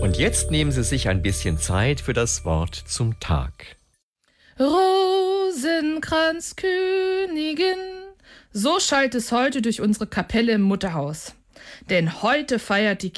Und jetzt nehmen Sie sich ein bisschen Zeit für das Wort zum Tag. Rosenkranzkönigin, so schallt es heute durch unsere Kapelle im Mutterhaus. Denn heute feiert die